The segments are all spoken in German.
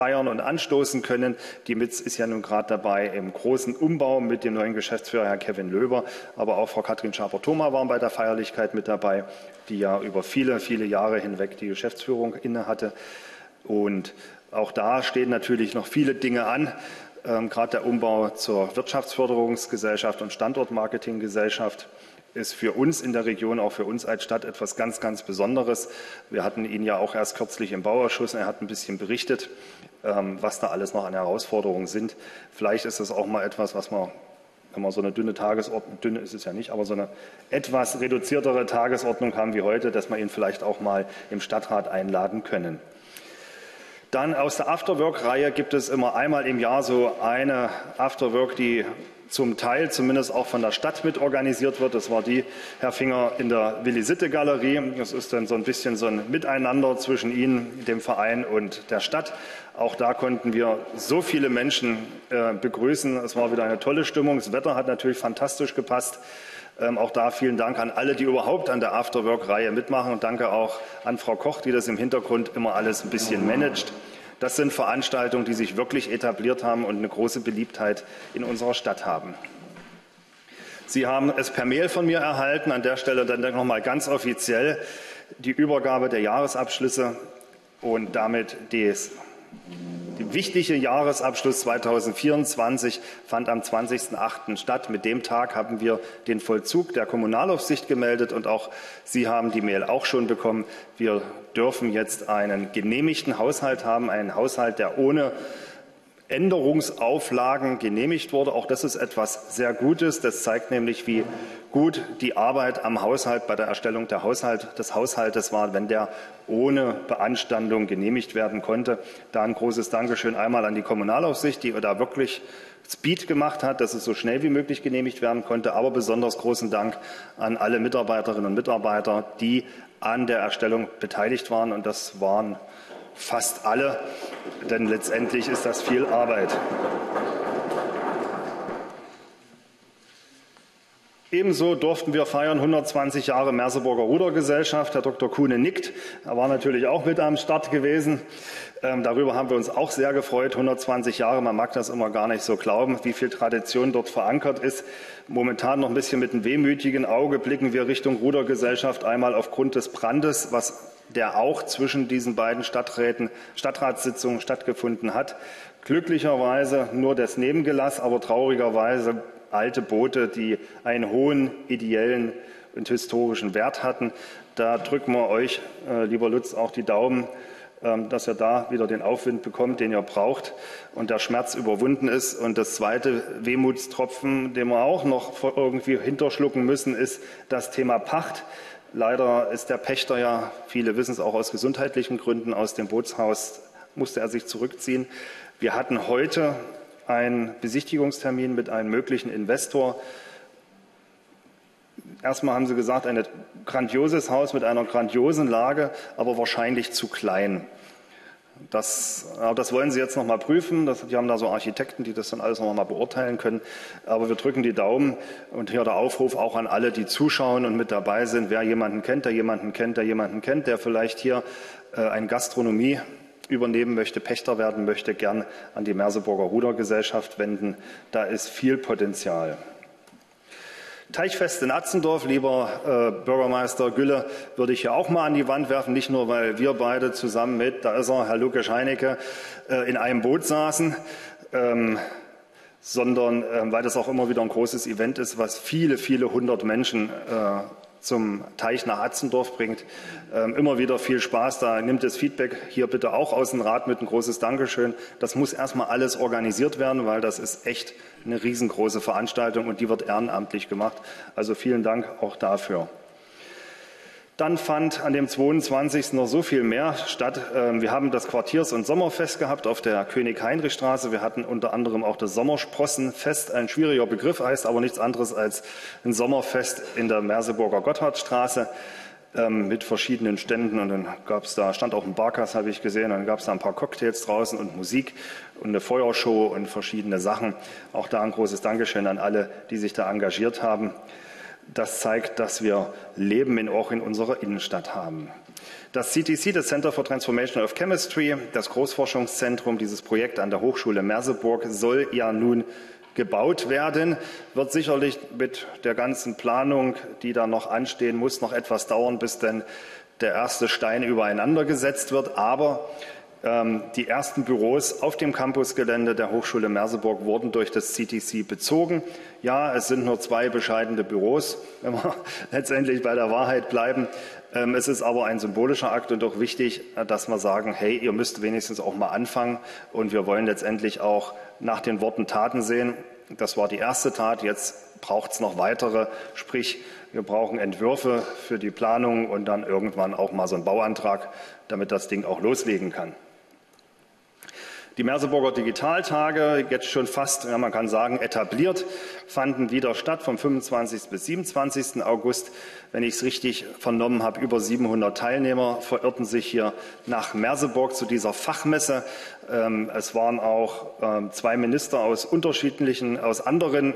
feiern und anstoßen können. Die MITS ist ja nun gerade dabei im großen Umbau mit dem neuen Geschäftsführer, Herr Kevin Löber, aber auch Frau Katrin Schaper-Thoma waren bei der Feierlichkeit mit dabei, die ja über viele, viele Jahre hinweg die Geschäftsführung innehatte. Und auch da stehen natürlich noch viele Dinge an, gerade der Umbau zur Wirtschaftsförderungsgesellschaft und Standortmarketinggesellschaft ist für uns in der Region, auch für uns als Stadt, etwas ganz, ganz Besonderes. Wir hatten ihn ja auch erst kürzlich im Bauausschuss. Er hat ein bisschen berichtet, was da alles noch an Herausforderungen sind. Vielleicht ist es auch mal etwas, was man, wenn man so eine dünne Tagesordnung, dünne ist es ja nicht, aber so eine etwas reduziertere Tagesordnung haben wie heute, dass wir ihn vielleicht auch mal im Stadtrat einladen können. Dann aus der Afterwork-Reihe gibt es immer einmal im Jahr so eine Afterwork, die zum Teil zumindest auch von der Stadt mit organisiert wird. Das war die, Herr Finger, in der Willi-Sitte-Galerie. Das ist dann so ein bisschen so ein Miteinander zwischen Ihnen, dem Verein und der Stadt. Auch da konnten wir so viele Menschen begrüßen. Es war wieder eine tolle Stimmung. Das Wetter hat natürlich fantastisch gepasst. Auch da vielen Dank an alle, die überhaupt an der Afterwork-Reihe mitmachen. Und danke auch an Frau Koch, die das im Hintergrund immer alles ein bisschen managt. Das sind Veranstaltungen, die sich wirklich etabliert haben und eine große Beliebtheit in unserer Stadt haben. Sie haben es per Mail von mir erhalten. An der Stelle dann noch mal ganz offiziell die Übergabe der Jahresabschlüsse und damit der wichtige Jahresabschluss 2024 fand am 20.08. statt. Mit dem Tag haben wir den Vollzug der Kommunalaufsicht gemeldet und auch Sie haben die Mail auch schon bekommen. Wir dürfen jetzt einen genehmigten Haushalt haben, einen Haushalt, der ohne Änderungsauflagen genehmigt wurde. Auch das ist etwas sehr Gutes. Das zeigt nämlich, wie gut die Arbeit am Haushalt bei der Erstellung des Haushaltes war, wenn der ohne Beanstandung genehmigt werden konnte. Da ein großes Dankeschön einmal an die Kommunalaufsicht, die da wirklich Speed gemacht hat, dass es so schnell wie möglich genehmigt werden konnte. Aber besonders großen Dank an alle Mitarbeiterinnen und Mitarbeiter, die an der Erstellung beteiligt waren. Und das waren fast alle, denn letztendlich ist das viel Arbeit. Ebenso durften wir feiern 120 Jahre Merseburger Rudergesellschaft. Herr Dr. Kuhne nickt. Er war natürlich auch mit am Start gewesen. Darüber haben wir uns auch sehr gefreut. 120 Jahre, man mag das immer gar nicht so glauben, wie viel Tradition dort verankert ist. Momentan noch ein bisschen mit einem wehmütigen Auge blicken wir Richtung Rudergesellschaft. Einmal aufgrund des Brandes, der auch zwischen diesen beiden Stadtratssitzungen stattgefunden hat. Glücklicherweise nur das Nebengelass, aber traurigerweise alte Boote, die einen hohen ideellen und historischen Wert hatten. Da drücken wir euch, lieber Lutz, auch die Daumen, dass ihr da wieder den Aufwind bekommt, den ihr braucht und der Schmerz überwunden ist. Und das zweite Wehmutstropfen, den wir auch noch irgendwie hinterschlucken müssen, ist das Thema Pacht. Leider ist der Pächter ja, viele wissen es auch aus gesundheitlichen Gründen, aus dem Bootshaus musste er sich zurückziehen. Wir hatten heute einen Besichtigungstermin mit einem möglichen Investor. Erstmal haben Sie gesagt, ein grandioses Haus mit einer grandiosen Lage, aber wahrscheinlich zu klein. Das wollen Sie jetzt noch mal prüfen. Die haben da so Architekten, die das dann alles noch mal beurteilen können. Aber wir drücken die Daumen. Und hier der Aufruf auch an alle, die zuschauen und mit dabei sind. Wer jemanden kennt, der jemanden kennt, der jemanden kennt, der vielleicht hier eine Gastronomie übernehmen möchte, Pächter werden möchte, gern an die Merseburger Rudergesellschaft wenden. Da ist viel Potenzial. Teichfest in Atzendorf, lieber Bürgermeister Gülle, würde ich hier auch mal an die Wand werfen. Nicht nur, weil wir beide zusammen mit, da ist er, Herr Luke Scheinecke, in einem Boot saßen, sondern weil das auch immer wieder ein großes Event ist, was viele, viele hundert Menschen zum Teich nach Atzendorf bringt. Immer wieder viel Spaß. Da nimmt das Feedback hier bitte auch aus dem Rat mit. Ein großes Dankeschön. Das muss erstmal alles organisiert werden, weil das ist echt eine riesengroße Veranstaltung und die wird ehrenamtlich gemacht. Also vielen Dank auch dafür. Dann fand an dem 22. noch so viel mehr statt. Wir haben das Quartiers- und Sommerfest gehabt auf der König-Heinrich-Straße. Wir hatten unter anderem auch das Sommersprossenfest, ein schwieriger Begriff, heißt aber nichts anderes als ein Sommerfest in der Merseburger Gotthardstraße mit verschiedenen Ständen. Und dann stand auch ein Barkas, habe ich gesehen, dann gab es da ein paar Cocktails draußen und Musik und eine Feuershow und verschiedene Sachen. Auch da ein großes Dankeschön an alle, die sich da engagiert haben. Das zeigt, dass wir Leben auch in unserer Innenstadt haben. Das CTC, das Center for Transformation of Chemistry, das Großforschungszentrum, dieses Projekt an der Hochschule Merseburg, soll ja nun gebaut werden, wird sicherlich mit der ganzen Planung, die da noch anstehen muss, noch etwas dauern, bis denn der erste Stein übereinander gesetzt wird. Aber die ersten Büros auf dem Campusgelände der Hochschule Merseburg wurden durch das CTC bezogen. Ja, es sind nur 2 bescheidene Büros, wenn wir letztendlich bei der Wahrheit bleiben. Es ist aber ein symbolischer Akt und auch wichtig, dass wir sagen, hey, ihr müsst wenigstens auch mal anfangen. Und wir wollen letztendlich auch nach den Worten Taten sehen. Das war die erste Tat, jetzt braucht es noch weitere. Sprich, wir brauchen Entwürfe für die Planung und dann irgendwann auch mal so einen Bauantrag, damit das Ding auch loslegen kann. Die Merseburger Digitaltage, jetzt schon fast, ja, man kann sagen, etabliert, fanden wieder statt vom 25. bis 27. August. Wenn ich es richtig vernommen habe, über 700 Teilnehmer verirrten sich hier nach Merseburg zu dieser Fachmesse. Es waren auch 2 Minister aus anderen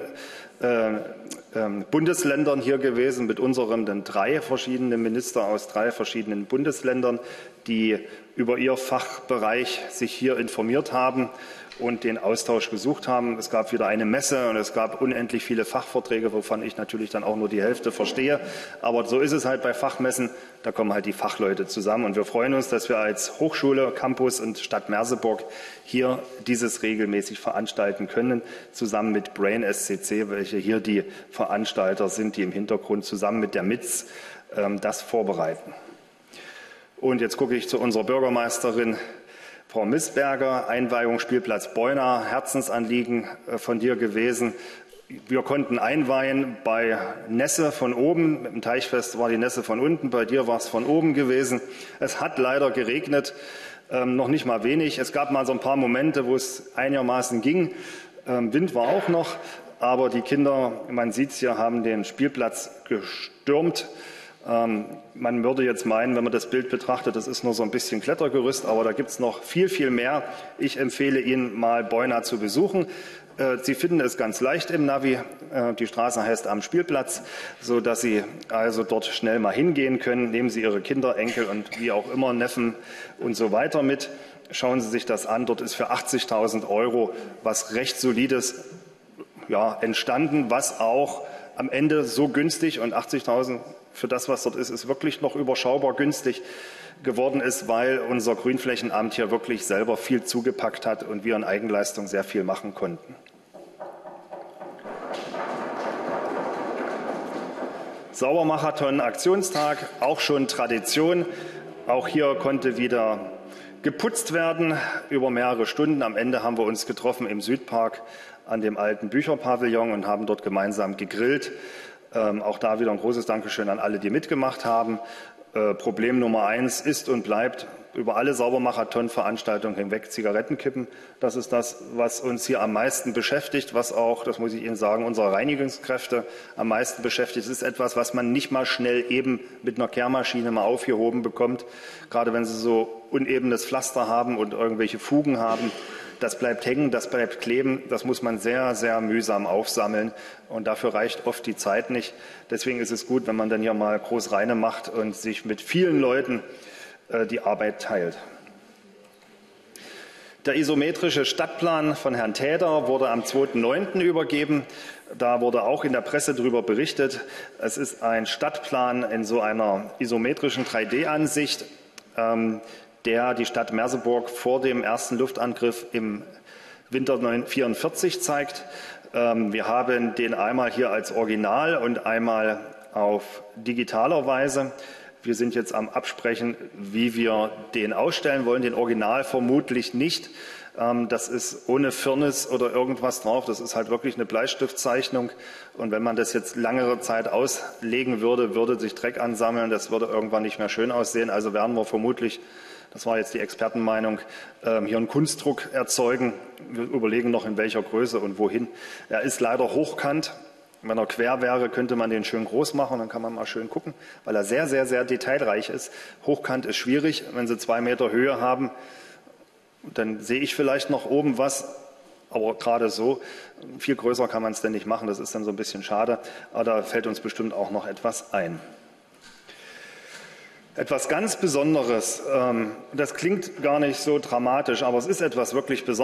Bundesländern hier gewesen, mit unserem dann 3 verschiedene Minister aus 3 verschiedenen Bundesländern, die über ihr Fachbereich sich hier informiert haben und den Austausch gesucht haben. Es gab wieder eine Messe und es gab unendlich viele Fachvorträge, wovon ich natürlich dann auch nur die Hälfte verstehe. Aber so ist es halt bei Fachmessen, da kommen halt die Fachleute zusammen. Und wir freuen uns, dass wir als Hochschule, Campus und Stadt Merseburg hier dieses regelmäßig veranstalten können, zusammen mit Brain SCC, welche hier die Veranstalter sind, die im Hintergrund zusammen mit der MITS das vorbereiten. Und jetzt gucke ich zu unserer Bürgermeisterin, Frau Missberger, Einweihung Spielplatz Beuna, Herzensanliegen von dir gewesen. Wir konnten einweihen bei Nässe von oben, mit dem Teichfest war die Nässe von unten, bei dir war es von oben gewesen. Es hat leider geregnet, noch nicht mal wenig. Es gab mal so ein paar Momente, wo es einigermaßen ging. Wind war auch noch, aber die Kinder, man sieht es hier, haben den Spielplatz gestürmt. Man würde jetzt meinen, wenn man das Bild betrachtet, das ist nur so ein bisschen Klettergerüst, aber da gibt es noch viel, viel mehr. Ich empfehle Ihnen mal Beuna zu besuchen. Sie finden es ganz leicht im Navi. Die Straße heißt Am Spielplatz, so dass Sie also dort schnell mal hingehen können. Nehmen Sie Ihre Kinder, Enkel und wie auch immer, Neffen und so weiter mit. Schauen Sie sich das an. Dort ist für 80.000 € was recht Solides entstanden, was auch am Ende so günstig und 80.000 für das, was dort ist, ist wirklich noch überschaubar günstig geworden ist, weil unser Grünflächenamt hier wirklich selber viel zugepackt hat und wir in Eigenleistung sehr viel machen konnten. Saubermarathon-Aktionstag, auch schon Tradition. Auch hier konnte wieder geputzt werden über mehrere Stunden. Am Ende haben wir uns getroffen im Südpark an dem alten Bücherpavillon und haben dort gemeinsam gegrillt. Auch da wieder ein großes Dankeschön an alle, die mitgemacht haben. Problem Nummer 1 ist und bleibt über alle Saubermarathon-Veranstaltungen hinweg Zigarettenkippen. Das ist das, was uns hier am meisten beschäftigt, was auch, das muss ich Ihnen sagen, unsere Reinigungskräfte am meisten beschäftigt. Es ist etwas, was man nicht mal schnell eben mit einer Kehrmaschine mal aufgehoben bekommt, gerade wenn Sie so unebenes Pflaster haben und irgendwelche Fugen haben. Das bleibt hängen, das bleibt kleben, das muss man sehr, sehr mühsam aufsammeln und dafür reicht oft die Zeit nicht. Deswegen ist es gut, wenn man dann hier mal groß reine macht und sich mit vielen Leuten die Arbeit teilt. Der isometrische Stadtplan von Herrn Täder wurde am 2.9. übergeben. Da wurde auch in der Presse darüber berichtet. Es ist ein Stadtplan in so einer isometrischen 3D-Ansicht, der die Stadt Merseburg vor dem ersten Luftangriff im Winter 1944 zeigt. Wir haben den einmal hier als Original und einmal auf digitaler Weise. Wir sind jetzt am Absprechen, wie wir den ausstellen wollen. Den Original vermutlich nicht. Das ist ohne Firnis oder irgendwas drauf. Das ist halt wirklich eine Bleistiftzeichnung. Und wenn man das jetzt längere Zeit auslegen würde, würde sich Dreck ansammeln. Das würde irgendwann nicht mehr schön aussehen. Also werden wir vermutlich, das war jetzt die Expertenmeinung, hier einen Kunstdruck erzeugen. Wir überlegen noch, in welcher Größe und wohin. Er ist leider hochkant. Wenn er quer wäre, könnte man den schön groß machen, dann kann man mal schön gucken, weil er sehr, sehr, sehr detailreich ist. Hochkant ist schwierig. Wenn Sie 2 Meter Höhe haben, dann sehe ich vielleicht noch oben was, aber gerade so, viel größer kann man es denn nicht machen. Das ist dann so ein bisschen schade, aber da fällt uns bestimmt auch noch etwas ein. Etwas ganz Besonderes. Das klingt gar nicht so dramatisch, aber es ist etwas wirklich Besonderes.